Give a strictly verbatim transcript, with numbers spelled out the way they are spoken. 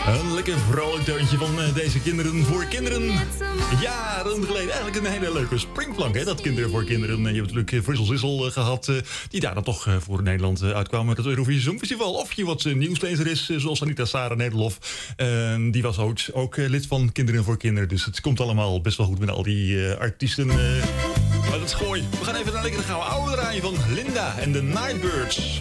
Een lekker vrolijk deuntje van uh, deze Kinderen voor Kinderen. Jaren geleden. Eigenlijk een hele leuke springplank, hè? Dat Kinderen voor Kinderen. Je hebt natuurlijk Frissel Zissel uh, gehad. Uh, die daar dan toch uh, voor Nederland uh, uitkwamen met het Eurovisie Songfestival. Of je wat uh, nieuwslezer is, uh, zoals Anita Sarah Nederlof. Uh, die was ook, ook uh, lid van Kinderen voor Kinderen. Dus het komt allemaal best wel goed met al die uh, artiesten. Uh, maar dat is gooi. We gaan even naar lekker gaan oude draaien van Linda en de Nightbirds.